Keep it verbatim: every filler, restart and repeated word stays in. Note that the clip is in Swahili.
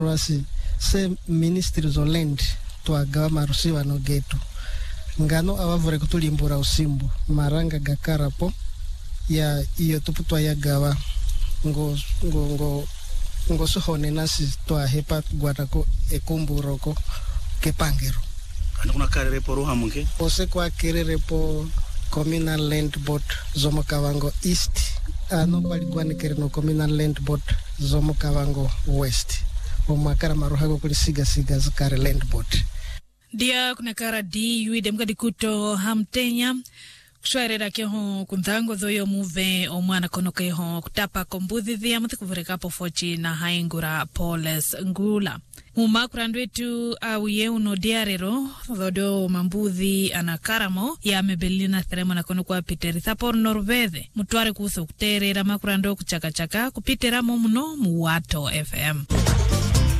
Rasi se ministries of land tuagawa marusiwa no geto ngano awavure kutulimbura usimbu maranga gakarapo ya iyo tuputwa yagawa ngo ngo ngo ngo sohone nasi twa hepa guatako ekumburoko kepangero ana kuna karere po ruha munke ose kwa kerere po communal land board zomo kavango east ano bali kwane kere no communal land board zomo kavango west omakara maruhago kuli siga siga zikare land board dia kuna kara di yuide mkadi kuto hamtenya kushwarera keho kunthango dhoyo muve omwana konoke ho kutapa kombuthi thia muthi kuvureka po fochi na haingura Paules Ngula mumakurando wetu au ye uno diarero thodo mambuthi anakaramo ya mebelina theremo na kono kwa Peter Thapor Norvethe mutware kuso kuterera makurando kuchaka chaka kupitera muno muwato F M.